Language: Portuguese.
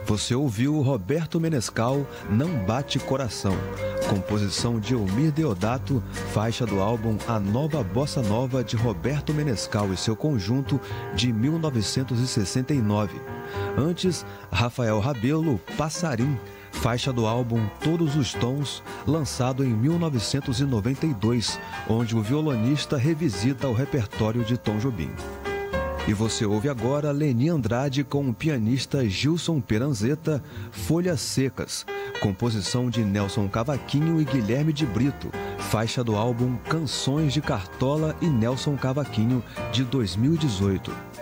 Você ouviu Roberto Menescal, Não Bate Coração, composição de Elmir Deodato, faixa do álbum A Nova Bossa Nova de Roberto Menescal e seu conjunto, de 1969. Antes, Rafael Rabelo, Passarim, faixa do álbum Todos os Tons, lançado em 1992, onde o violonista revisita o repertório de Tom Jobim. E você ouve agora Leni Andrade com o pianista Gilson Peranzeta, Folhas Secas, composição de Nelson Cavaquinho e Guilherme de Brito, faixa do álbum Canções de Cartola e Nelson Cavaquinho, de 2018.